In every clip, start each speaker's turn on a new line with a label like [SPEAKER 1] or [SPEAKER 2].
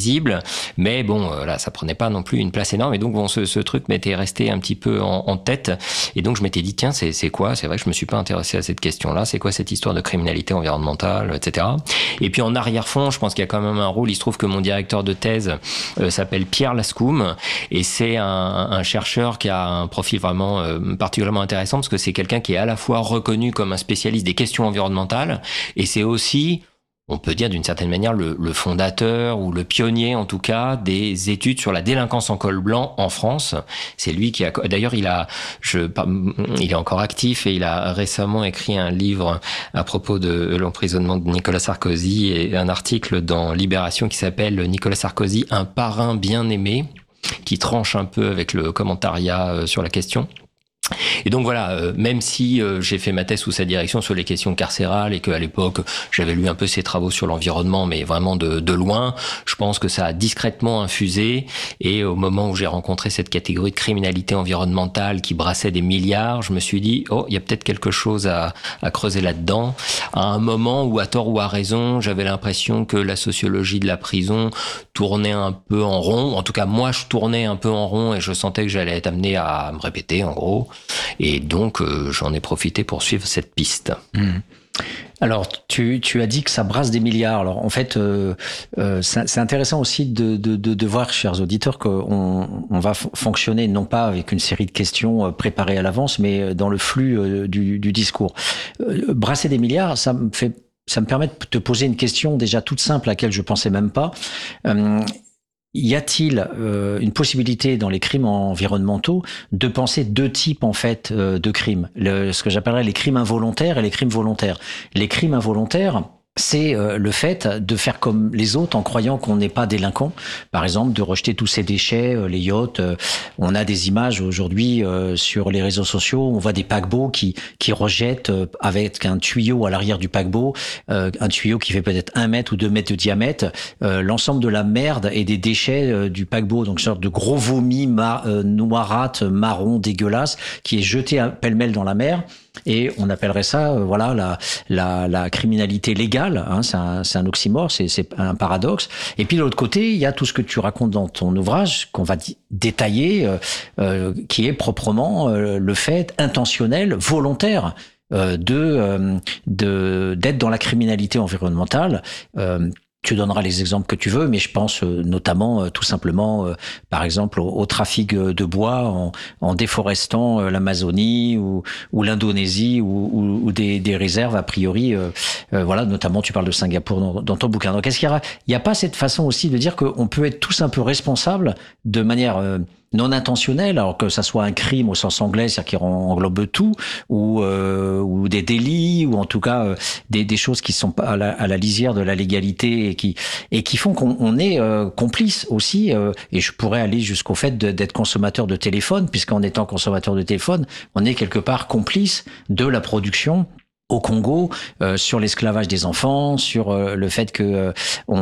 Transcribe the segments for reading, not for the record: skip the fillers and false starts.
[SPEAKER 1] visible, mais bon, là, ça prenait pas non plus une place énorme. Et donc, bon, ce truc m'était resté un petit peu en tête. Et donc, je m'étais dit, tiens, c'est quoi? C'est vrai que je me suis pas intéressé à cette question-là. C'est quoi cette histoire de criminalité environnementale, etc. Et puis, en arrière-fond, je pense qu'il y a quand même un rôle. Il se trouve que mon directeur de thèse s'appelle Pierre Lascoum, et c'est un chercheur qui a un profil vraiment particulièrement intéressant, parce que c'est quelqu'un qui est à la fois reconnu comme un spécialiste des questions environnementales, et c'est aussi, on peut dire d'une certaine manière, le fondateur ou le pionnier en tout cas des études sur la délinquance en col blanc en France. C'est lui qui a, d'ailleurs il est encore actif, et il a récemment écrit un livre à propos de l'emprisonnement de Nicolas Sarkozy, et un article dans Libération qui s'appelle Nicolas Sarkozy, un parrain bien aimé, qui tranche un peu avec le commentariat sur la question. Et donc voilà, même si j'ai fait ma thèse sous sa direction sur les questions carcérales, et qu'à l'époque j'avais lu un peu ses travaux sur l'environnement, mais vraiment de loin, je pense que ça a discrètement infusé, et au moment où j'ai rencontré cette catégorie de criminalité environnementale qui brassait des milliards, je me suis dit, oh, il y a peut-être quelque chose à creuser là-dedans, à un moment où, à tort ou à raison, j'avais l'impression que la sociologie de la prison tournait un peu en rond. En tout cas, moi, je tournais un peu en rond, et je sentais que j'allais être amené à me répéter, en gros. Et donc, j'en ai profité pour suivre cette piste.
[SPEAKER 2] Alors, tu as dit que ça brasse des milliards. Alors, en fait, c'est intéressant aussi de voir, chers auditeurs, qu'on va fonctionner non pas avec une série de questions préparées à l'avance, mais dans le flux du discours. Brasser des milliards, ça me permet de te poser une question déjà toute simple à laquelle je pensais même pas. Y a-t-il une possibilité dans les crimes environnementaux de penser deux types en fait de crimes, ce que j'appellerais les crimes involontaires et les crimes volontaires. Les crimes involontaires, c'est le fait de faire comme les autres en croyant qu'on n'est pas délinquant. Par exemple, de rejeter tous ces déchets, les yachts. On a des images aujourd'hui sur les réseaux sociaux. On voit des paquebots qui rejettent avec un tuyau à l'arrière du paquebot, un tuyau qui fait peut-être 1 mètre ou 2 mètres de diamètre, l'ensemble de la merde et des déchets du paquebot. Donc, une sorte de gros vomi noirâtre, marron, dégueulasse, qui est jeté pêle-mêle dans la mer. Et on appellerait ça, voilà, la criminalité légale. Hein, c'est un oxymore, c'est un paradoxe. Et puis de l'autre côté, il y a tout ce que tu racontes dans ton ouvrage qu'on va détailler, qui est proprement le fait intentionnel, volontaire d'être dans la criminalité environnementale. Tu donneras les exemples que tu veux, mais je pense notamment tout simplement, par exemple, au trafic de bois en déforestant l'Amazonie ou l'Indonésie ou des réserves a priori. Voilà, notamment tu parles de Singapour dans ton bouquin. Donc est-ce qu'il y a pas cette façon aussi de dire qu'on peut être tous un peu responsables de manière non intentionnelle, alors que ça soit un crime au sens anglais, c'est-à-dire qui englobe tout, ou des délits, ou en tout cas des choses qui sont à la lisière de la légalité et qui font qu'on est complice aussi. Et je pourrais aller jusqu'au fait d'être consommateur de téléphone, puisqu'en étant consommateur de téléphone, on est quelque part complice de la production au Congo, sur l'esclavage des enfants, sur le fait que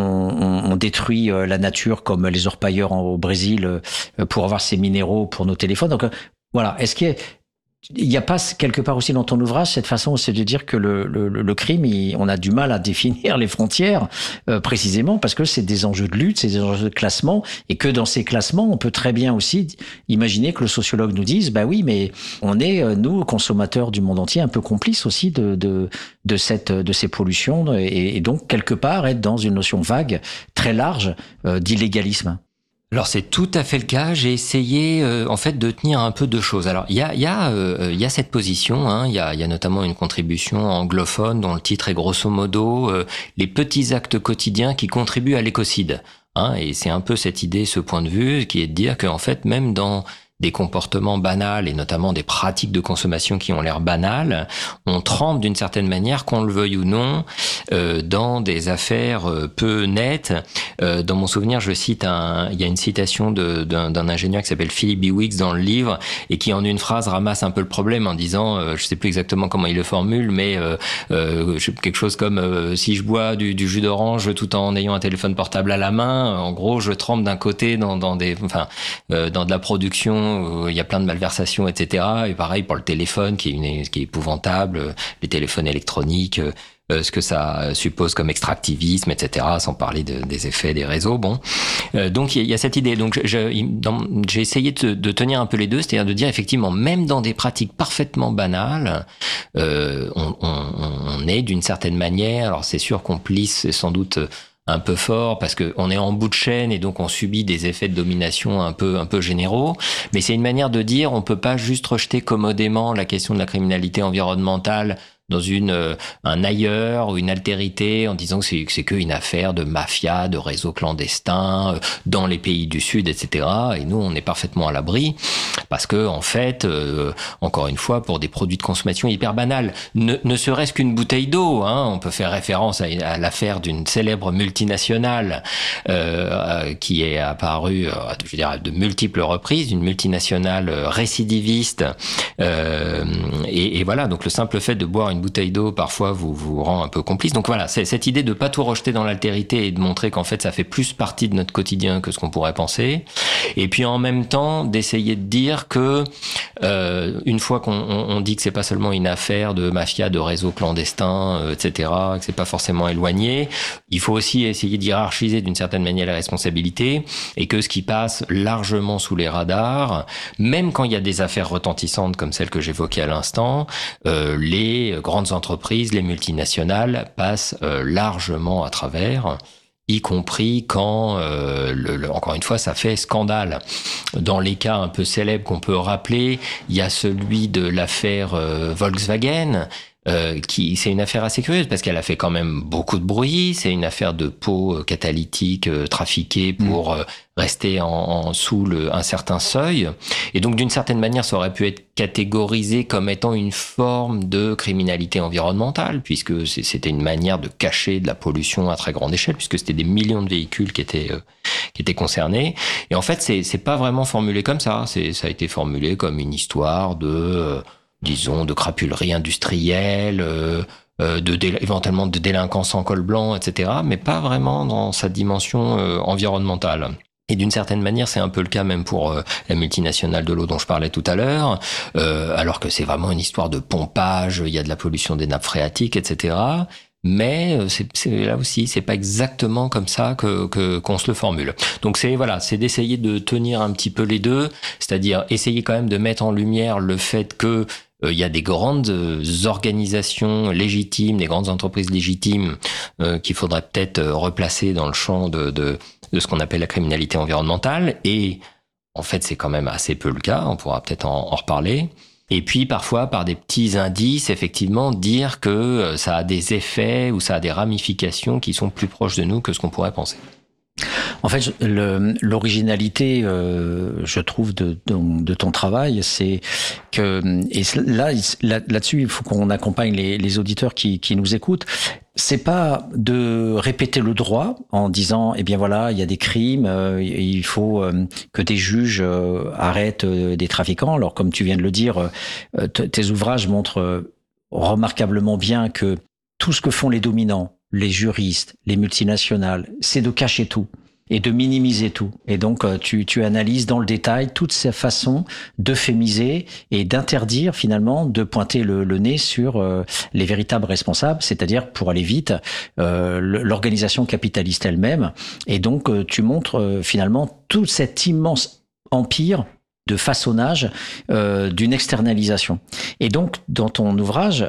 [SPEAKER 2] on détruit la nature comme les orpailleurs au Brésil pour avoir ces minéraux pour nos téléphones. Donc voilà, est-ce qu'il y a pas quelque part aussi dans ton ouvrage cette façon, c'est de dire que le crime, on a du mal à définir les frontières précisément parce que c'est des enjeux de lutte, c'est des enjeux de classement, et que dans ces classements, on peut très bien aussi imaginer que le sociologue nous dise, bah oui, mais on est nous consommateurs du monde entier un peu complices aussi de ces pollutions, et donc quelque part être dans une notion vague très large d'illégalisme.
[SPEAKER 1] Alors c'est tout à fait le cas. J'ai essayé en fait de tenir un peu deux choses. Alors il y a cette position, hein. Il y a notamment une contribution anglophone dont le titre est grosso modo les petits actes quotidiens qui contribuent à l'écocide. Hein, et c'est un peu cette idée, ce point de vue, qui est de dire qu'en fait même dans des comportements banals et notamment des pratiques de consommation qui ont l'air banales, on trempe d'une certaine manière, qu'on le veuille ou non, dans des affaires peu nettes. Dans mon souvenir, il y a une citation d'un ingénieur qui s'appelle Philip Biwix dans le livre et qui en une phrase ramasse un peu le problème en disant, je sais plus exactement comment il le formule, mais quelque chose comme si je bois du jus d'orange tout en ayant un téléphone portable à la main, en gros, je trempe d'un côté dans de la production. Il y a plein de malversations, etc. Et pareil pour le téléphone qui est épouvantable, les téléphones électroniques, ce que ça suppose comme extractivisme, etc., sans parler des effets des réseaux. Bon, donc il y a cette idée. Donc j'ai essayé de tenir un peu les deux, c'est-à-dire de dire effectivement, même dans des pratiques parfaitement banales, on est d'une certaine manière. Alors c'est sûr qu'on plisse sans doute un peu fort parce que on est en bout de chaîne et donc on subit des effets de domination un peu généraux, mais c'est une manière de dire on peut pas juste rejeter commodément la question de la criminalité environnementale dans un ailleurs ou une altérité en disant que c'est qu'une affaire de mafia, de réseaux clandestins dans les pays du Sud, etc. Et nous, on est parfaitement à l'abri parce que, en fait, encore une fois, pour des produits de consommation hyper banals, ne serait-ce qu'une bouteille d'eau, hein, on peut faire référence à l'affaire d'une célèbre multinationale qui est apparue, je veux dire, de multiples reprises, une multinationale récidiviste. Et voilà, donc le simple fait de boire une bouteille d'eau parfois vous rend un peu complice. Donc voilà, c'est cette idée de pas tout rejeter dans l'altérité et de montrer qu'en fait ça fait plus partie de notre quotidien que ce qu'on pourrait penser. Et puis en même temps d'essayer de dire que une fois qu'on dit que c'est pas seulement une affaire de mafia, de réseaux clandestins, etc., que c'est pas forcément éloigné, il faut aussi essayer de hiérarchiser d'une certaine manière les responsabilités et que ce qui passe largement sous les radars, même quand il y a des affaires retentissantes comme celle que j'évoquais à l'instant, les grandes entreprises, les multinationales passent largement à travers, y compris quand, encore une fois, ça fait scandale. Dans les cas un peu célèbres qu'on peut rappeler, il y a celui de l'affaire Volkswagen, c'est une affaire assez curieuse parce qu'elle a fait quand même beaucoup de bruit. C'est une affaire de pots catalytiques trafiqués pour rester sous un certain seuil. Et donc, d'une certaine manière, ça aurait pu être catégorisé comme étant une forme de criminalité environnementale, puisque c'était une manière de cacher de la pollution à très grande échelle, puisque c'était des millions de véhicules qui étaient concernés. Et en fait, c'est pas vraiment formulé comme ça. Ça a été formulé comme une histoire disons, de crapulerie industrielle, éventuellement de délinquance en col blanc, etc., mais pas vraiment dans sa dimension environnementale. Et d'une certaine manière, c'est un peu le cas même pour la multinationale de l'eau dont je parlais tout à l'heure, alors que c'est vraiment une histoire de pompage, il y a de la pollution des nappes phréatiques, etc., mais là aussi, c'est pas exactement comme ça qu'on se le formule. Donc c'est d'essayer de tenir un petit peu les deux, c'est-à-dire essayer quand même de mettre en lumière le fait que il y a des grandes organisations légitimes, des grandes entreprises légitimes qu'il faudrait peut-être replacer dans le champ de ce qu'on appelle la criminalité environnementale. Et en fait, c'est quand même assez peu le cas. On pourra peut-être en reparler. Et puis parfois, par des petits indices, effectivement, dire que ça a des effets ou ça a des ramifications qui sont plus proches de nous que ce qu'on pourrait penser.
[SPEAKER 2] En fait, l'originalité, je trouve, de ton travail, c'est que, et là-dessus, il faut qu'on accompagne les auditeurs qui nous écoutent. C'est pas de répéter le droit en disant, eh bien voilà, il y a des crimes, il faut que des juges arrêtent des trafiquants. Alors, comme tu viens de le dire, tes ouvrages montrent remarquablement bien que tout ce que font les dominants, les juristes, les multinationales, c'est de cacher tout et de minimiser tout. Et donc, tu analyses dans le détail toutes ces façons d'euphémiser et d'interdire finalement de pointer le nez sur les véritables responsables, c'est-à-dire, pour aller vite, l'organisation capitaliste elle-même. Et donc, tu montres finalement tout cet immense empire de façonnage d'une externalisation. Et donc, dans ton ouvrage,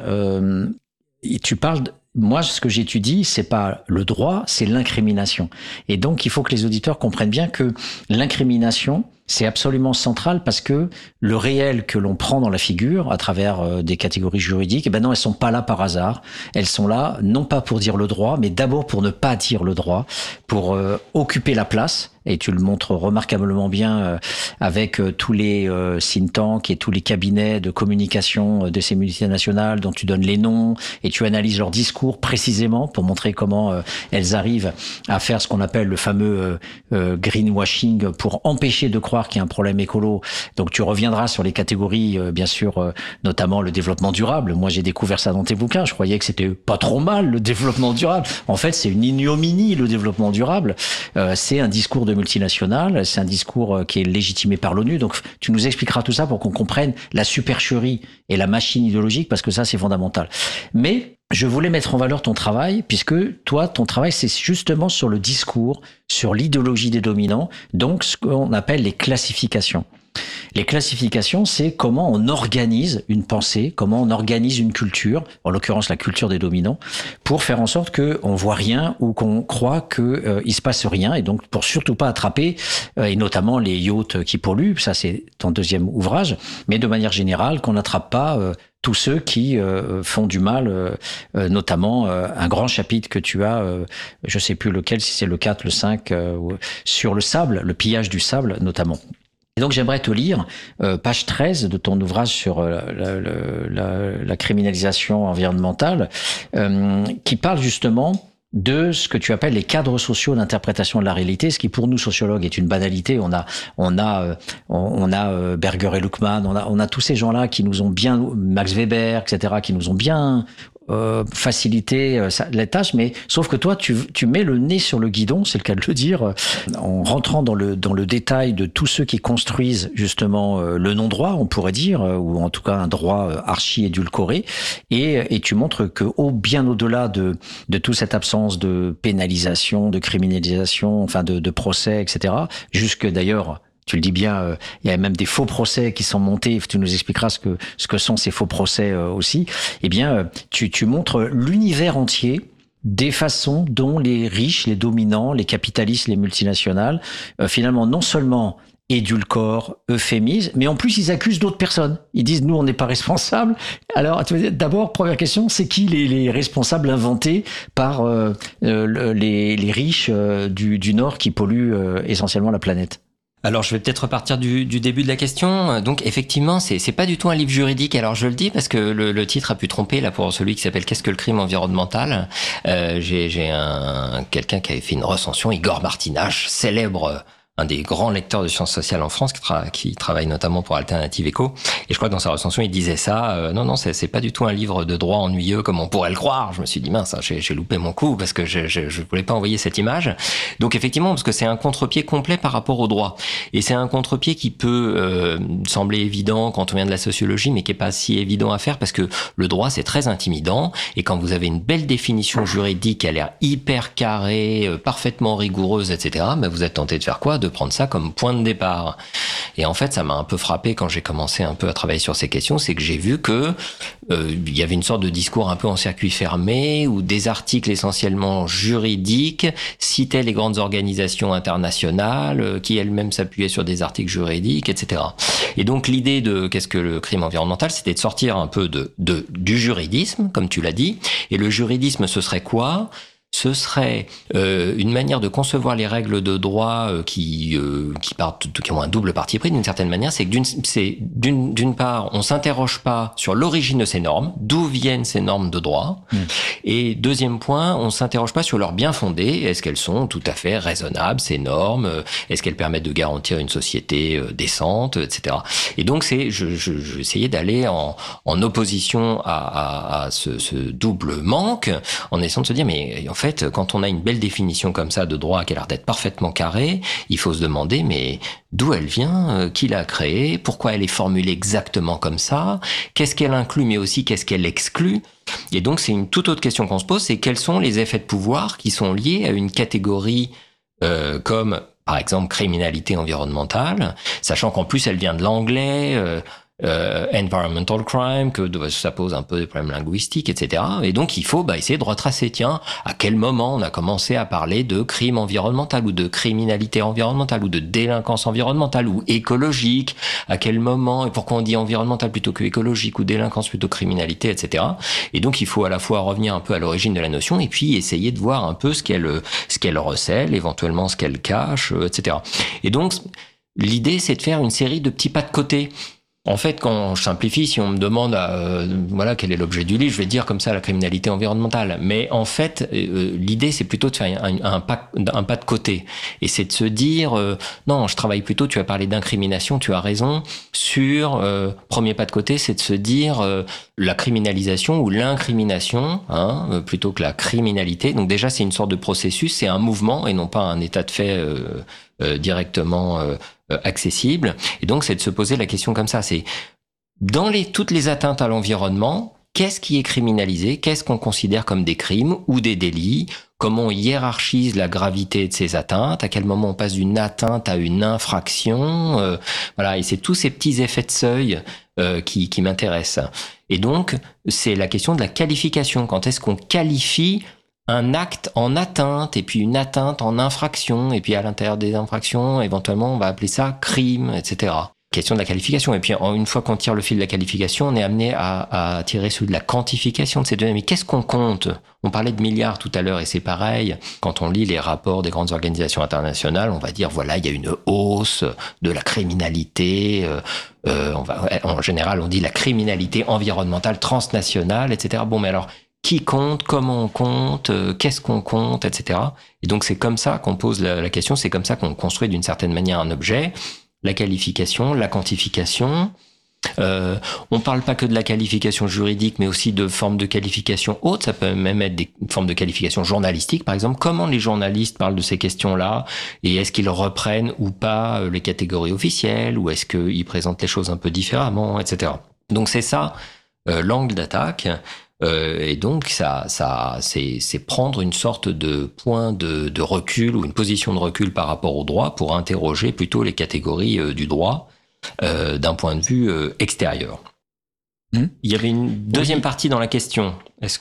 [SPEAKER 2] tu parles... Moi, ce que j'étudie, c'est pas le droit, c'est l'incrimination. Et donc, il faut que les auditeurs comprennent bien que l'incrimination, c'est absolument central parce que le réel que l'on prend dans la figure à travers des catégories juridiques, eh ben non, elles sont pas là par hasard. Elles sont là non pas pour dire le droit, mais d'abord pour ne pas dire le droit, pour occuper la place. Et tu le montres remarquablement bien avec tous les think tanks et tous les cabinets de communication de ces multinationales dont tu donnes les noms et tu analyses leur discours précisément pour montrer comment elles arrivent à faire ce qu'on appelle le fameux greenwashing pour empêcher de croire qu'il y a un problème écolo. Donc tu reviendras sur les catégories, bien sûr, notamment le développement durable. Moi, j'ai découvert ça dans tes bouquins. Je croyais que c'était pas trop mal, le développement durable. En fait, c'est une ignominie, le développement durable. C'est un discours de multinationales, c'est un discours qui est légitimé par l'ONU. Donc, tu nous expliqueras tout ça pour qu'on comprenne la supercherie et la machine idéologique, parce que ça, c'est fondamental. Mais je voulais mettre en valeur ton travail, puisque toi, ton travail, c'est justement sur le discours, sur l'idéologie des dominants, donc ce qu'on appelle les classifications. Les classifications, c'est comment on organise une pensée, comment on organise une culture, en l'occurrence la culture des dominants, pour faire en sorte qu'on voit rien ou qu'on croit qu'il se passe rien, et donc pour surtout pas attraper, et notamment les yachts qui polluent, ça c'est ton deuxième ouvrage, mais de manière générale, qu'on n'attrape pas tous ceux qui font du mal, notamment un grand chapitre que tu as, je sais plus lequel, si c'est le 4, le 5, sur le sable, le pillage du sable notamment. Et donc j'aimerais te lire page 13 de ton ouvrage sur la criminalisation environnementale, qui parle justement de ce que tu appelles les cadres sociaux d'interprétation de la réalité, ce qui pour nous sociologues est une banalité. On a Berger et Luckmann, on a tous ces gens-là qui nous ont bien, Max Weber, etc., qui nous ont bien faciliter la tâche, mais sauf que toi, tu mets le nez sur le guidon, c'est le cas de le dire, en rentrant dans le détail de tous ceux qui construisent justement le non-droit, on pourrait dire, ou en tout cas un droit archi-édulcoré, et tu montres que bien au-delà de toute cette absence de pénalisation, de criminalisation, enfin de procès, etc., jusque d'ailleurs, tu le dis bien, il y a même des faux procès qui sont montés. Tu nous expliqueras ce que sont ces faux procès aussi. Eh bien, tu montres l'univers entier des façons dont les riches, les dominants, les capitalistes, les multinationales, finalement, non seulement édulcorent, euphémisent, mais en plus, ils accusent d'autres personnes. Ils disent, nous, on n'est pas responsables. Alors, d'abord, première question, c'est qui les responsables inventés par les riches du Nord qui polluent essentiellement la planète ?
[SPEAKER 1] Alors, je vais peut-être repartir du début de la question. Donc, effectivement, c'est pas du tout un livre juridique. Alors, je le dis parce que le titre a pu tromper là pour celui qui s'appelle Qu'est-ce que le crime environnemental. J'ai quelqu'un qui avait fait une recension, Igor Martinache, célèbre, un des grands lecteurs de sciences sociales en France, qui travaille notamment pour Alternative Éco. Et je crois que dans sa recension, il disait ça. Non, c'est pas du tout un livre de droit ennuyeux comme on pourrait le croire. Je me suis dit, mince, j'ai loupé mon coup parce que je voulais pas envoyer cette image. Donc effectivement, parce que c'est un contre-pied complet par rapport au droit. Et c'est un contre-pied qui peut sembler évident quand on vient de la sociologie, mais qui est pas si évident à faire parce que le droit, c'est très intimidant. Et quand vous avez une belle définition juridique qui a l'air hyper carrée, parfaitement rigoureuse, etc., ben vous êtes tenté de faire quoi ? De prendre ça comme point de départ. Et en fait, ça m'a un peu frappé quand j'ai commencé un peu à travailler sur ces questions, c'est que j'ai vu que il y avait une sorte de discours un peu en circuit fermé, où des articles essentiellement juridiques citaient les grandes organisations internationales, qui elles-mêmes s'appuyaient sur des articles juridiques, etc. Et donc l'idée de qu'est-ce que le crime environnemental, c'était de sortir un peu du juridisme, comme tu l'as dit. Et le juridisme, ce serait quoi ? Ce serait une manière de concevoir les règles de droit qui ont un double parti pris d'une certaine manière. C'est que d'une part, on s'interroge pas sur l'origine de ces normes, d'où viennent ces normes de droit. Et deuxième point, on s'interroge pas sur leur bien fondé. Est-ce qu'elles sont tout à fait raisonnables, ces normes? Est-ce qu'elles permettent de garantir une société décente, etc. Et donc j'essayais d'aller en opposition à ce double manque, en essayant de se dire, mais en fait, quand on a une belle définition comme ça de droit qui a l'air d'être parfaitement carrée, il faut se demander, mais d'où elle vient, qui l'a créée, pourquoi elle est formulée exactement comme ça, qu'est-ce qu'elle inclut, mais aussi qu'est-ce qu'elle exclut. Et donc, c'est une toute autre question qu'on se pose, c'est quels sont les effets de pouvoir qui sont liés à une catégorie comme, par exemple, criminalité environnementale, sachant qu'en plus, elle vient de l'anglais, environmental crime, que ça pose un peu des problèmes linguistiques, etc. Et donc, il faut essayer de retracer, tiens, à quel moment on a commencé à parler de crime environnemental ou de criminalité environnementale ou de délinquance environnementale ou écologique, à quel moment et pourquoi on dit environnemental plutôt que écologique ou délinquance plutôt que criminalité, etc. Et donc, il faut à la fois revenir un peu à l'origine de la notion et puis essayer de voir un peu ce qu'elle recèle, éventuellement ce qu'elle cache, etc. Et donc, l'idée, c'est de faire une série de petits pas de côté. En fait, quand je simplifie, si on me demande quel est l'objet du livre, je vais dire comme ça la criminalité environnementale. Mais en fait, l'idée, c'est plutôt de faire un pas de côté. Et c'est de se dire, non, je travaille plutôt, tu as parlé d'incrimination, tu as raison, sur, premier pas de côté, c'est de se dire la criminalisation ou l'incrimination, plutôt que la criminalité. Donc déjà, c'est une sorte de processus, c'est un mouvement et non pas un état de fait directement accessible. Et donc, c'est de se poser la question comme ça. C'est dans toutes les atteintes à l'environnement, qu'est-ce qui est criminalisé, qu'est-ce qu'on considère comme des crimes ou des délits, comment on hiérarchise la gravité de ces atteintes, à quel moment on passe d'une atteinte à une infraction, voilà, et c'est tous ces petits effets de seuil qui m'intéressent. Et donc, c'est la question de la qualification. Quand est-ce qu'on qualifie un acte en atteinte, et puis une atteinte en infraction, et puis à l'intérieur des infractions, éventuellement, on va appeler ça crime, etc. Question de la qualification. Et puis, une fois qu'on tire le fil de la qualification, on est amené à tirer celui de la quantification de ces données. Mais qu'est-ce qu'on compte? On parlait de milliards tout à l'heure, et c'est pareil. Quand on lit les rapports des grandes organisations internationales, on va dire, voilà, il y a une hausse de la criminalité. En général, on dit la criminalité environnementale transnationale, etc. Bon, mais alors, qui compte, comment on compte, qu'est-ce qu'on compte, etc. Et donc, c'est comme ça qu'on pose la question, c'est comme ça qu'on construit d'une certaine manière un objet. La qualification, la quantification. On parle pas que de la qualification juridique, mais aussi de formes de qualification hautes. Ça peut même être des formes de qualification journalistique, par exemple. Comment les journalistes parlent de ces questions-là, et est-ce qu'ils reprennent ou pas les catégories officielles, ou est-ce qu'ils présentent les choses un peu différemment, etc. Donc c'est ça l'angle d'attaque. Et donc c'est prendre une sorte de point de recul ou une position de recul par rapport au droit pour interroger plutôt les catégories du droit d'un point de vue extérieur. Il y avait une deuxième partie dans la question. Est-ce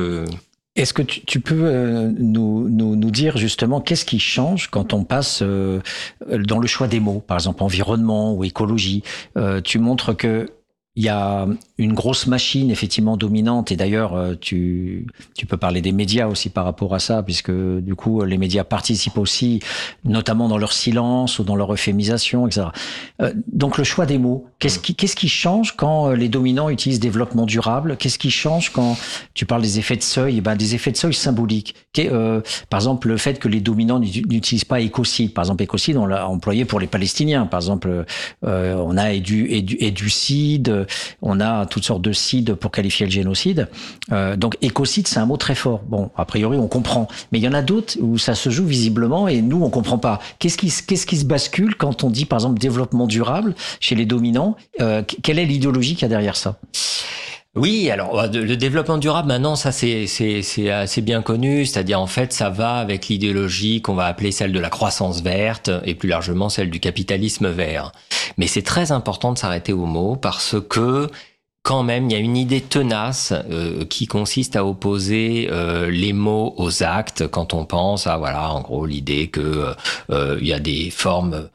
[SPEAKER 1] que
[SPEAKER 2] tu peux nous dire justement qu'est-ce qui change quand on passe dans le choix des mots, par exemple environnement ou écologie. Tu montres que il y a une grosse machine effectivement dominante, et d'ailleurs tu peux parler des médias aussi par rapport à ça, puisque du coup les médias participent aussi, notamment dans leur silence ou dans leur euphémisation, etc. Donc le choix des mots, qu'est-ce qui change quand les dominants utilisent développement durable? Qu'est-ce qui change quand tu parles des effets de seuil? Des effets de seuil symboliques. Par exemple, le fait que les dominants n'utilisent pas écocide. Par exemple, écocide, on l'a employé pour les Palestiniens. Par exemple, on a éducide, on a toutes sortes de cides pour qualifier le génocide. Donc écocide, c'est un mot très fort. Bon, a priori, on comprend. Mais il y en a d'autres où ça se joue visiblement et nous, on comprend pas. Qu'est-ce qui se bascule quand on dit, par exemple, développement durable chez les dominants? Quelle est l'idéologie qu'il y a derrière ça?
[SPEAKER 1] Oui, alors le développement durable, maintenant, ça c'est assez bien connu, c'est-à-dire en fait ça va avec l'idéologie qu'on va appeler celle de la croissance verte et plus largement celle du capitalisme vert. Mais c'est très important de s'arrêter aux mots parce que quand même il y a une idée tenace qui consiste à opposer les mots aux actes quand on pense à voilà en gros l'idée que il y a des formes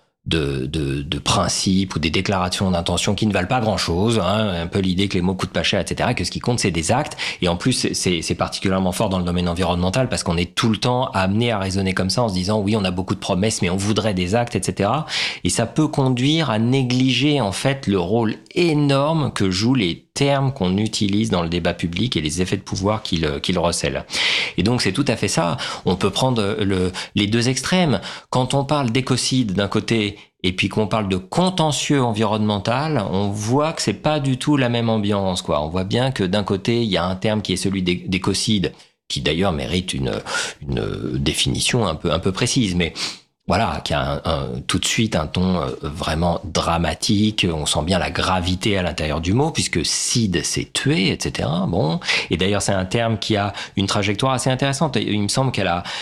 [SPEAKER 1] de principes ou des déclarations d'intention qui ne valent pas grand-chose, hein, un peu l'idée que les mots coûtent pas cher, etc., que ce qui compte, c'est des actes. Et en plus, c'est particulièrement fort dans le domaine environnemental parce qu'on est tout le temps amené à raisonner comme ça en se disant, oui, on a beaucoup de promesses, mais on voudrait des actes, etc. Et ça peut conduire à négliger, en fait, le rôle énorme que jouent les termes qu'on utilise dans le débat public et les effets de pouvoir qu'ils recèlent. Et donc, c'est tout à fait ça. On peut prendre les deux extrêmes. Quand on parle d'écocide d'un côté et puis qu'on parle de contentieux environnemental, on voit que c'est pas du tout la même ambiance, quoi. On voit bien que d'un côté, il y a un terme qui est celui d'écocide, qui d'ailleurs mérite une définition un peu précise, mais voilà, qui a tout de suite un ton vraiment dramatique. On sent bien la gravité à l'intérieur du mot, puisque cide, c'est tuer, etc. Bon, et d'ailleurs, c'est un terme qui a une trajectoire assez intéressante. Il me semble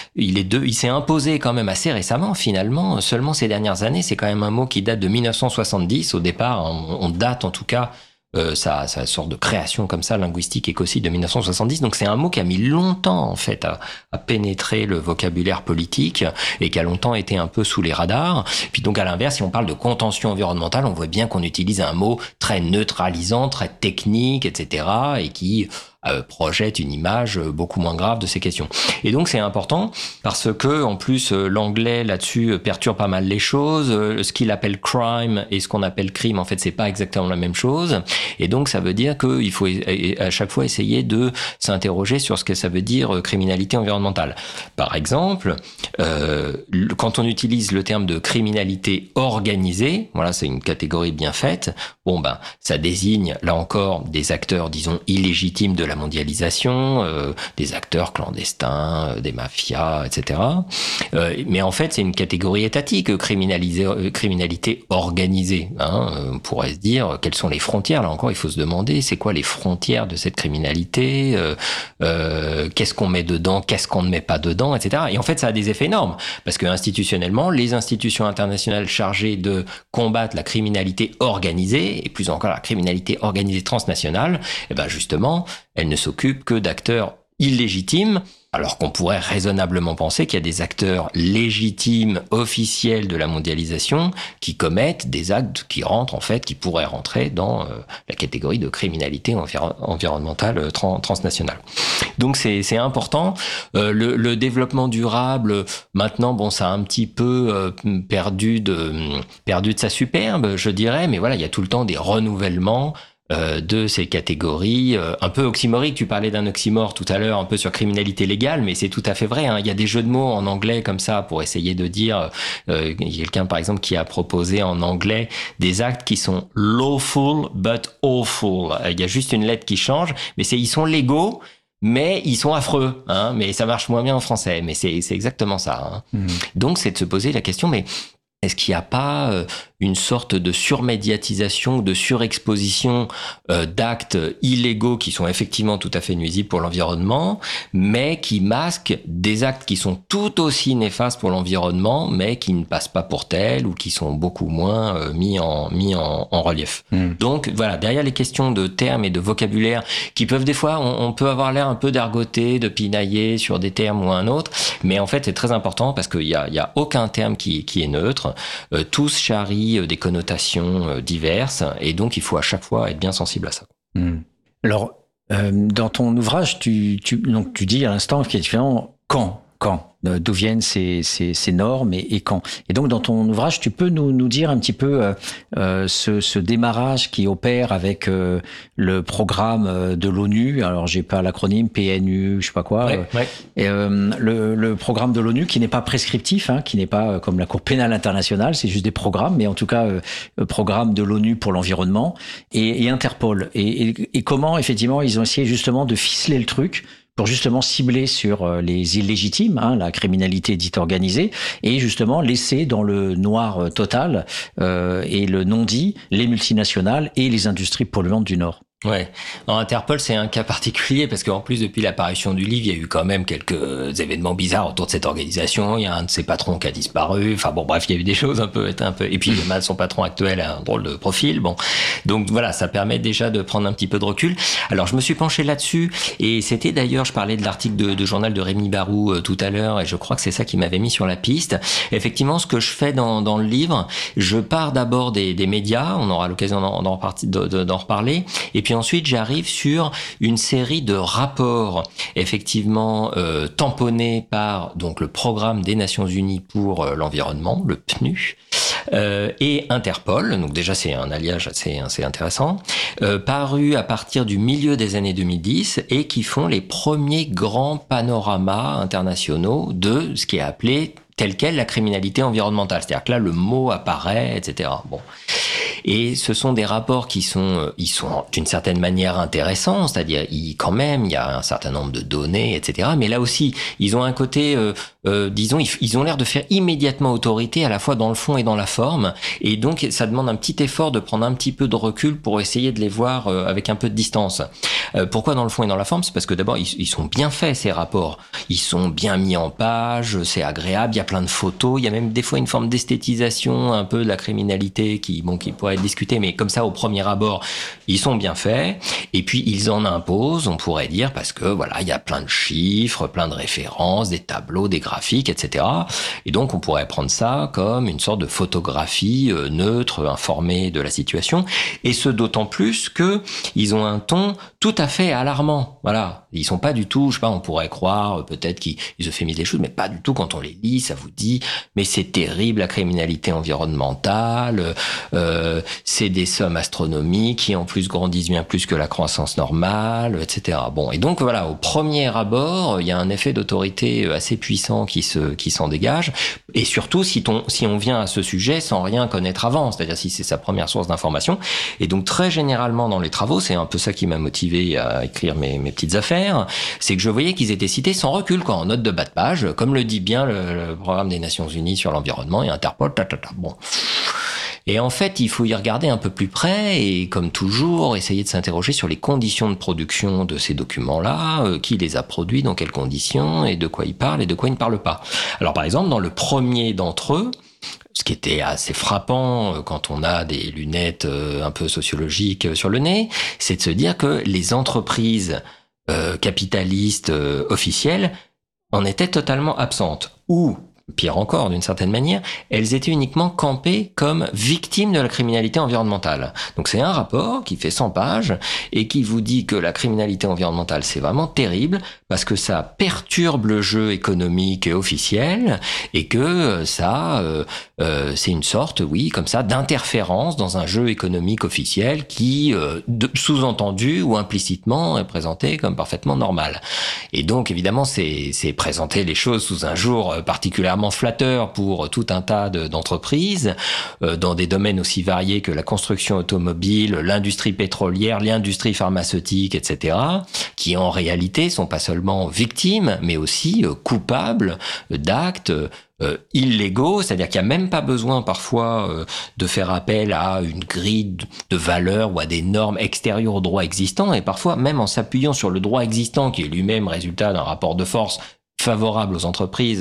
[SPEAKER 1] il s'est imposé quand même assez récemment, finalement. Seulement ces dernières années, c'est quand même un mot qui date de 1970. Au départ, on date en tout cas ça sort de création comme ça linguistique écocide de 1970, donc c'est un mot qui a mis longtemps en fait à pénétrer le vocabulaire politique et qui a longtemps été un peu sous les radars. Puis donc à l'inverse, si on parle de contentieux environnemental, on voit bien qu'on utilise un mot très neutralisant, très technique, etc. et qui projette une image beaucoup moins grave de ces questions. Et donc c'est important parce que en plus l'anglais là-dessus perturbe pas mal les choses. Ce qu'il appelle crime et ce qu'on appelle crime, en fait, c'est pas exactement la même chose. Et donc ça veut dire qu'il faut à chaque fois essayer de s'interroger sur ce que ça veut dire criminalité environnementale. Par exemple, quand on utilise le terme de criminalité organisée, voilà, c'est une catégorie bien faite. Bon ça désigne là encore des acteurs, disons, illégitimes de la mondialisation, des acteurs clandestins, des mafias, etc. Mais en fait, c'est une catégorie étatique, criminalité organisée. On pourrait se dire, quelles sont les frontières? Là encore, il faut se demander, c'est quoi les frontières de cette criminalité? Qu'est-ce qu'on met dedans? Qu'est-ce qu'on ne met pas dedans, etc. Et en fait, ça a des effets énormes, parce que institutionnellement, les institutions internationales chargées de combattre la criminalité organisée, et plus encore la criminalité organisée transnationale, eh ben justement, elles ne s'occupent que d'acteurs illégitimes, alors qu'on pourrait raisonnablement penser qu'il y a des acteurs légitimes, officiels de la mondialisation, qui commettent des actes qui rentrent, en fait, qui pourraient rentrer dans la catégorie de criminalité environnementale transnationale. Donc c'est important. Le développement durable, maintenant, bon, ça a un petit peu perdu de sa superbe, je dirais, mais voilà, il y a tout le temps des renouvellements de ces catégories, un peu oxymoriques. Tu parlais d'un oxymore tout à l'heure, un peu sur criminalité légale, mais c'est tout à fait vrai. Il y a des jeux de mots en anglais comme ça pour essayer de dire, il y a quelqu'un par exemple qui a proposé en anglais des actes qui sont lawful but awful. Il y a juste une lettre qui change, mais ils sont légaux, mais ils sont affreux, mais ça marche moins bien en français, mais c'est exactement ça. Donc c'est de se poser la question, mais est-ce qu'il n'y a pas une sorte de surmédiatisation, de surexposition d'actes illégaux qui sont effectivement tout à fait nuisibles pour l'environnement, mais qui masquent des actes qui sont tout aussi néfastes pour l'environnement, mais qui ne passent pas pour tels ou qui sont beaucoup moins mis en relief. Donc voilà, derrière les questions de termes et de vocabulaire qui peuvent des fois, on peut avoir l'air un peu d'argoter, de pinailler sur des termes ou un autre, mais en fait c'est très important parce qu'il y a aucun terme qui est neutre. Tous charrient des connotations diverses, et donc il faut à chaque fois être bien sensible à ça.
[SPEAKER 2] Alors, dans ton ouvrage, tu dis à l'instant effectivement quand d'où viennent ces normes et quand. Et donc dans ton ouvrage, tu peux nous dire un petit peu ce démarrage qui opère avec le programme de l'ONU. Alors j'ai pas l'acronyme PNU, je sais pas quoi.
[SPEAKER 1] Ouais.
[SPEAKER 2] Et le programme de l'ONU qui n'est pas prescriptif, qui n'est pas comme la Cour pénale internationale, c'est juste des programmes, mais en tout cas programme de l'ONU pour l'environnement et Interpol. Et comment effectivement ils ont essayé justement de ficeler le truc pour justement cibler sur les illégitimes, la criminalité dite organisée, et justement laisser dans le noir total et le non-dit les multinationales et les industries polluantes du Nord.
[SPEAKER 1] Ouais. En Interpol, c'est un cas particulier parce qu'en plus, depuis l'apparition du livre, il y a eu quand même quelques événements bizarres autour de cette organisation. Il y a un de ses patrons qui a disparu. Enfin bon, bref, il y a eu des choses un peu. Et puis, son patron actuel a un drôle de profil. Bon. Donc voilà, ça permet déjà de prendre un petit peu de recul. Alors, je me suis penché là-dessus et c'était d'ailleurs, je parlais de l'article de journal de Rémi Barou tout à l'heure et je crois que c'est ça qui m'avait mis sur la piste. Effectivement, ce que je fais dans le livre, je pars d'abord des médias. On aura l'occasion d'en reparler. Et puis ensuite, j'arrive sur une série de rapports, effectivement tamponnés par donc le Programme des Nations Unies pour l'environnement, le PNU, et Interpol. Donc déjà, c'est un alliage assez intéressant, paru à partir du milieu des années 2010 et qui font les premiers grands panoramas internationaux de ce qui est appelé tel quel la criminalité environnementale. C'est-à-dire que là, le mot apparaît, etc. Bon. Et ce sont des rapports ils sont d'une certaine manière intéressants, c'est-à-dire quand même il y a un certain nombre de données, etc. Mais là aussi, ils ont un côté, disons, ils ont l'air de faire immédiatement autorité à la fois dans le fond et dans la forme. Et donc, ça demande un petit effort de prendre un petit peu de recul pour essayer de les voir avec un peu de distance. Pourquoi dans le fond et dans la forme? C'est parce que d'abord, ils sont bien faits, ces rapports. Ils sont bien mis en page, c'est agréable, il y a plein de photos, il y a même des fois une forme d'esthétisation un peu de la criminalité qui pourrait être discutée, mais comme ça, au premier abord, ils sont bien faits. Et puis, ils en imposent, on pourrait dire, parce que voilà, il y a plein de chiffres, plein de références, des tableaux, des graphiques, etc. Et donc, on pourrait prendre ça comme une sorte de photographie neutre, informée de la situation. Et ce d'autant plus que ils ont un ton tout à fait alarmant. Voilà. Ils sont pas du tout, je sais pas, on pourrait croire peut-être qu'ils euphémisent les choses, mais pas du tout. Quand on les lit, ça vous dit, mais c'est terrible la criminalité environnementale, c'est des sommes astronomiques qui en plus grandissent bien plus que la croissance normale, etc. Bon, et donc voilà, au premier abord, il y a un effet d'autorité assez puissant qui s'en dégage, et surtout si on vient à ce sujet sans rien connaître avant, c'est-à-dire si c'est sa première source d'information. Et donc très généralement dans les travaux, c'est un peu ça qui m'a motivé à écrire mes petites affaires, c'est que je voyais qu'ils étaient cités sans recul, quoi, en note de bas de page, comme le dit bien le programme des Nations Unies sur l'environnement et Interpol, bon. Et en fait, il faut y regarder un peu plus près et, comme toujours, essayer de s'interroger sur les conditions de production de ces documents-là, qui les a produits, dans quelles conditions, et de quoi ils parlent et de quoi ils ne parlent pas. Alors, par exemple, dans le premier d'entre eux, ce qui était assez frappant quand on a des lunettes un peu sociologiques sur le nez, c'est de se dire que les entreprises capitalistes officielles en étaient totalement absentes. Ou, pire encore, d'une certaine manière, elles étaient uniquement campées comme victimes de la criminalité environnementale. Donc c'est un rapport qui fait 100 pages et qui vous dit que la criminalité environnementale, c'est vraiment terrible parce que ça perturbe le jeu économique officiel et que ça, c'est une sorte, oui, comme ça, d'interférence dans un jeu économique officiel qui, sous-entendu ou implicitement, est présenté comme parfaitement normal. Et donc, évidemment, c'est présenter les choses sous un jour particulièrement flatteur pour tout un tas d'entreprises dans des domaines aussi variés que la construction automobile, l'industrie pétrolière, l'industrie pharmaceutique, etc., qui en réalité sont pas seulement victimes, mais aussi coupables d'actes illégaux, c'est-à-dire qu'il n'y a même pas besoin parfois de faire appel à une grille de valeurs ou à des normes extérieures au droit existant, et parfois même en s'appuyant sur le droit existant qui est lui-même résultat d'un rapport de force favorable aux entreprises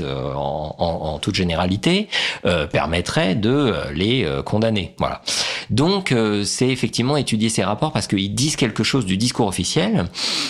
[SPEAKER 1] en toute généralité, permettrait de les condamner. Voilà. Donc, c'est effectivement étudier ces rapports parce qu'ils disent quelque chose du discours officiel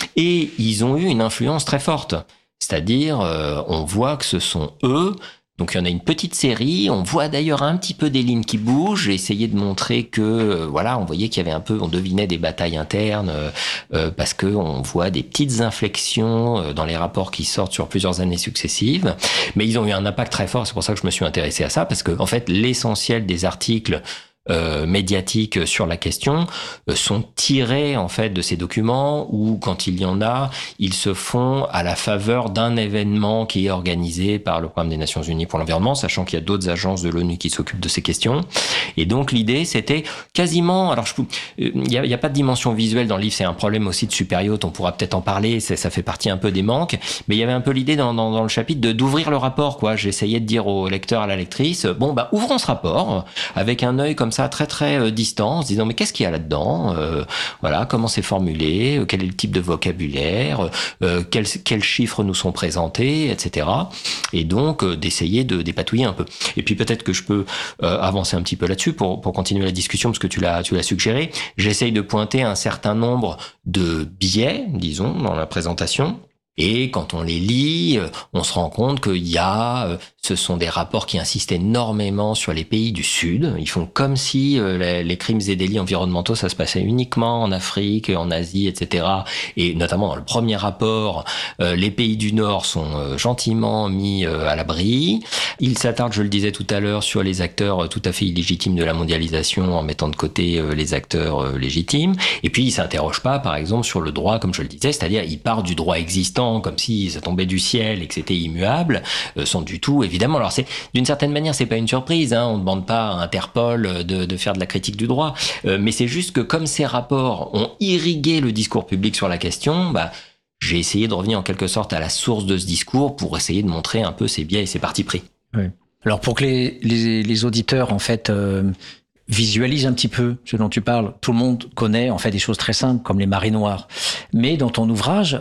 [SPEAKER 1] et ils ont eu une influence très forte. C'est-à-dire, on voit que ce sont eux. Donc il y en a une petite série, on voit d'ailleurs un petit peu des lignes qui bougent, j'ai essayé de montrer que voilà, on voyait qu'il y avait un peu, on devinait des batailles internes parce que on voit des petites inflexions dans les rapports qui sortent sur plusieurs années successives, mais ils ont eu un impact très fort, c'est pour ça que je me suis intéressé à ça parce que en fait l'essentiel des articles médiatiques sur la question sont tirés en fait de ces documents où quand il y en a, ils se font à la faveur d'un événement qui est organisé par le Programme des Nations Unies pour l'environnement, sachant qu'il y a d'autres agences de l'ONU qui s'occupent de ces questions. Et donc l'idée c'était quasiment, alors il y a pas de dimension visuelle dans le livre, c'est un problème aussi de Superyacht, on pourra peut-être en parler, ça fait partie un peu des manques, mais il y avait un peu l'idée dans le chapitre d'ouvrir le rapport, quoi. J'essayais de dire au lecteur, à la lectrice, bon bah ouvrons ce rapport avec un œil comme ça très très distant, en se disant mais qu'est-ce qu'il y a là-dedans, voilà, comment c'est formulé, quel est le type de vocabulaire, quels chiffres nous sont présentés, etc. Et donc d'essayer de dépatouiller un peu. Et puis peut-être que je peux avancer un petit peu là-dessus pour continuer la discussion parce que tu l'as suggéré. J'essaye de pointer un certain nombre de biais, disons, dans la présentation. Et quand on les lit, on se rend compte qu'il y a, ce sont des rapports qui insistent énormément sur les pays du Sud. Ils font comme si les crimes et délits environnementaux, ça se passait uniquement en Afrique, en Asie, etc. Et notamment dans le premier rapport, les pays du Nord sont gentiment mis à l'abri. Ils s'attardent, je le disais tout à l'heure, sur les acteurs tout à fait illégitimes de la mondialisation en mettant de côté les acteurs légitimes. Et puis, ils s'interrogent pas, par exemple, sur le droit, comme je le disais, c'est-à-dire ils partent du droit existant comme si ça tombait du ciel et que c'était immuable, sans du tout, évidemment. Alors, d'une certaine manière, c'est pas une surprise, hein, on ne demande pas à Interpol de faire de la critique du droit, mais c'est juste que comme ces rapports ont irrigué le discours public sur la question, j'ai essayé de revenir en quelque sorte à la source de ce discours pour essayer de montrer un peu ses biais et ses partis pris.
[SPEAKER 2] Oui. Alors, pour que les auditeurs, en fait, visualise un petit peu ce dont tu parles. Tout le monde connaît en fait des choses très simples comme les marées noires. Mais dans ton ouvrage,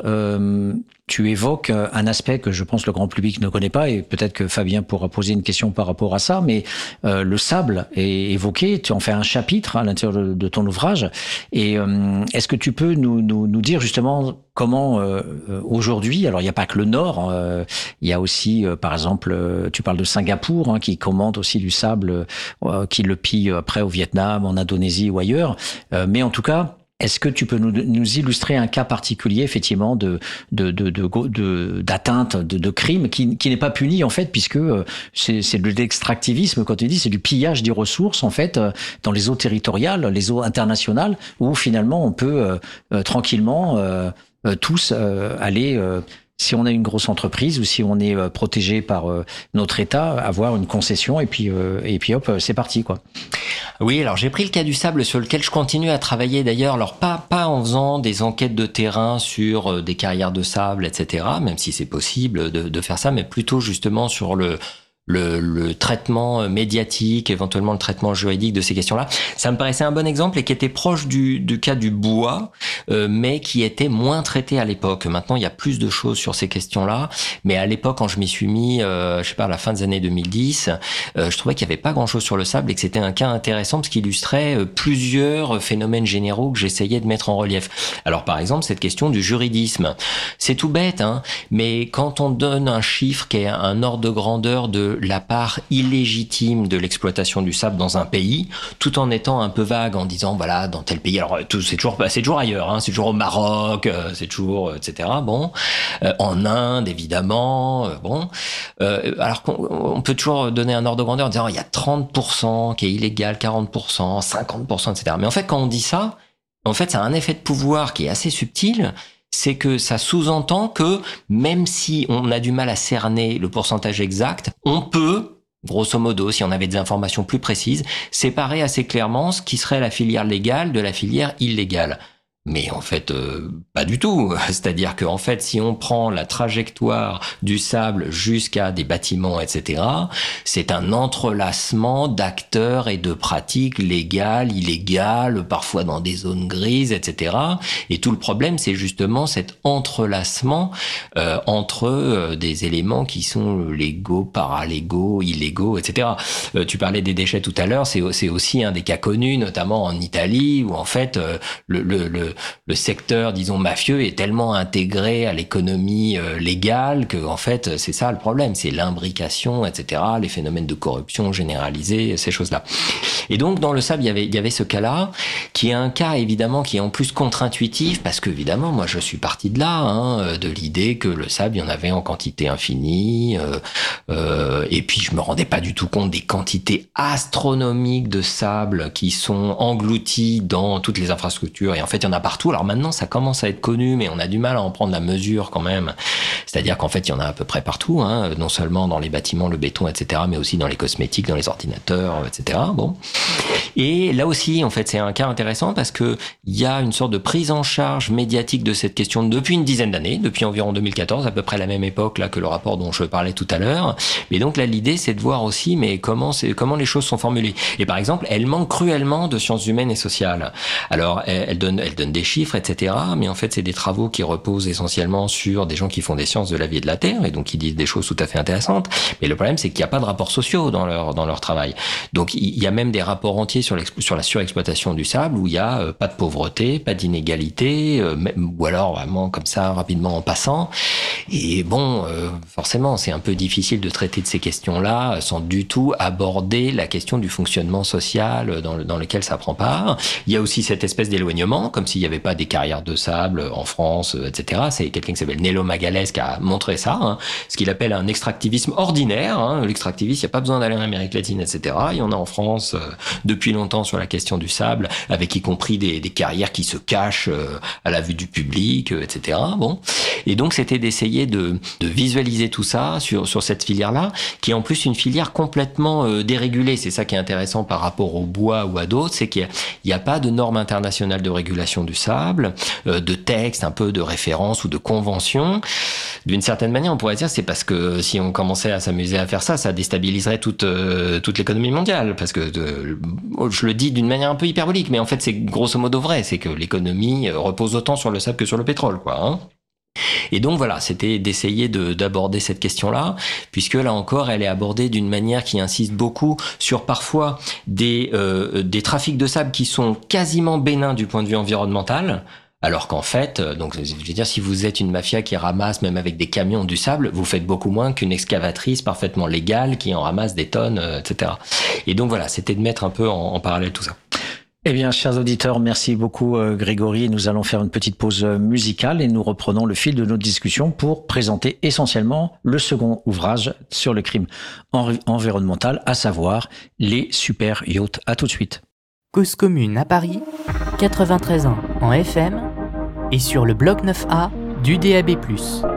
[SPEAKER 2] tu évoques un aspect que je pense le grand public ne connaît pas et peut-être que Fabien pourra poser une question par rapport à ça, mais le sable est évoqué, tu en fais un chapitre à l'intérieur de ton ouvrage. Et est-ce que tu peux nous dire justement comment aujourd'hui, alors il n'y a pas que le Nord, il y a aussi par exemple, tu parles de Singapour hein, qui commande aussi du sable, qui le pille après au Vietnam, en Indonésie ou ailleurs, mais en tout cas, Est-ce que tu peux nous illustrer un cas particulier, effectivement, d'atteinte, de crime qui n'est pas puni, en fait, puisque c'est de l'extractivisme, quand tu dis, c'est du pillage des ressources, en fait, dans les eaux territoriales, les eaux internationales, où finalement on peut tranquillement tous aller, si on a une grosse entreprise ou si on est protégé par notre État, avoir une concession et puis hop, c'est parti, quoi.
[SPEAKER 1] Oui, alors j'ai pris le cas du sable sur lequel je continue à travailler d'ailleurs, alors pas en faisant des enquêtes de terrain sur des carrières de sable, etc., même si c'est possible de faire ça, mais plutôt justement sur le traitement médiatique, éventuellement le traitement juridique de ces questions-là. Ça me paraissait un bon exemple et qui était proche du cas du bois, mais qui était moins traité à l'époque. Maintenant, il y a plus de choses sur ces questions-là, mais à l'époque, quand je m'y suis mis, je sais pas, à la fin des années 2010, je trouvais qu'il y avait pas grand-chose sur le sable et que c'était un cas intéressant parce qu'il illustrait plusieurs phénomènes généraux que j'essayais de mettre en relief. Alors, par exemple, cette question du juridisme. C'est tout bête, hein, mais quand on donne un chiffre qui est un ordre de grandeur de la part illégitime de l'exploitation du sable dans un pays, tout en étant un peu vague en disant voilà dans tel pays. Alors c'est toujours ailleurs, hein, c'est toujours au Maroc, c'est toujours etc. Bon, en Inde évidemment. Alors qu'on peut toujours donner un ordre de grandeur en disant il y a 30% qui est illégal, 40%, 50%, etc. Mais en fait quand on dit ça, en fait ça a un effet de pouvoir qui est assez subtil. C'est que ça sous-entend que même si on a du mal à cerner le pourcentage exact, on peut, grosso modo, si on avait des informations plus précises, séparer assez clairement ce qui serait la filière légale de la filière illégale. Mais en fait, pas du tout. C'est-à-dire qu'en fait, si on prend la trajectoire du sable jusqu'à des bâtiments, etc., c'est un entrelacement d'acteurs et de pratiques légales, illégales, parfois dans des zones grises, etc. Et tout le problème, c'est justement cet entrelacement entre des éléments qui sont légaux, paralégaux, illégaux, etc. Tu parlais des déchets tout à l'heure, c'est aussi un des cas connus, notamment en Italie, où en fait, le secteur, disons, mafieux est tellement intégré à l'économie légale que, en fait, c'est ça le problème, c'est l'imbrication, etc., les phénomènes de corruption généralisée, ces choses-là. Et donc, dans le sable, il y avait ce cas-là, qui est un cas, évidemment, qui est en plus contre-intuitif, parce que, évidemment, moi, je suis parti de là, hein, de l'idée que le sable, il y en avait en quantité infinie, et puis je me rendais pas du tout compte des quantités astronomiques de sable qui sont englouties dans toutes les infrastructures, et en fait, il y en a partout. Alors maintenant, ça commence à être connu, mais on a du mal à en prendre la mesure quand même. C'est-à-dire qu'en fait, il y en a à peu près partout, hein, non seulement dans les bâtiments, le béton, etc., mais aussi dans les cosmétiques, dans les ordinateurs, etc. Bon. Et là aussi, en fait, c'est un cas intéressant parce que il y a une sorte de prise en charge médiatique de cette question depuis une dizaine d'années, depuis environ 2014, à peu près la même époque là que le rapport dont je parlais tout à l'heure. Mais donc là, l'idée, c'est de voir aussi, mais comment les choses sont formulées. Et par exemple, elle manque cruellement de sciences humaines et sociales. Alors, elle donne des chiffres, etc. Mais en fait, c'est des travaux qui reposent essentiellement sur des gens qui font des sciences de la vie et de la terre et donc qui disent des choses tout à fait intéressantes. Mais le problème, c'est qu'il n'y a pas de rapports sociaux dans leur travail. Donc, il y a même des rapports entiers sur la surexploitation du sable où il y a pas de pauvreté, pas d'inégalité, ou alors vraiment comme ça rapidement en passant. Et bon, forcément, c'est un peu difficile de traiter de ces questions-là sans du tout aborder la question du fonctionnement social dans lequel ça prend part. Il y a aussi cette espèce d'éloignement, comme s'il n'y avait pas des carrières de sable en France, etc. C'est quelqu'un qui s'appelle Nello Magalès qui a montré ça, hein, ce qu'il appelle un extractivisme ordinaire. Hein. L'extractivisme, il n'y a pas besoin d'aller en Amérique latine, etc. Il y en a en France depuis longtemps sur la question du sable, avec y compris des carrières qui se cachent à la vue du public, etc. Bon. Et donc, c'était d'essayer de visualiser tout ça sur cette filière-là, qui est en plus une filière complètement dérégulée. C'est ça qui est intéressant par rapport au bois ou à d'autres, c'est qu'il n'y a pas de normes internationales de régulation du sable, de textes, un peu de références ou de conventions. D'une certaine manière, on pourrait dire c'est parce que si on commençait à s'amuser à faire ça, ça déstabiliserait toute l'économie mondiale. Parce que je le dis d'une manière un peu hyperbolique, mais en fait c'est grosso modo vrai, c'est que l'économie repose autant sur le sable que sur le pétrole, quoi. Hein. Et donc voilà, c'était d'essayer d'aborder cette question-là, puisque là encore, elle est abordée d'une manière qui insiste beaucoup sur parfois des trafics de sable qui sont quasiment bénins du point de vue environnemental. Alors qu'en fait, donc je veux dire, si vous êtes une mafia qui ramasse même avec des camions du sable, vous faites beaucoup moins qu'une excavatrice parfaitement légale qui en ramasse des tonnes, etc. Et donc voilà, c'était de mettre un peu en parallèle tout ça.
[SPEAKER 2] Eh bien, chers auditeurs, merci beaucoup Grégory. Nous allons faire une petite pause musicale et nous reprenons le fil de notre discussion pour présenter essentiellement le second ouvrage sur le crime environnemental, à savoir les super yachts. À tout de suite.
[SPEAKER 3] Cause commune à Paris, 93 ans en FM et sur le bloc 9A du DAB+.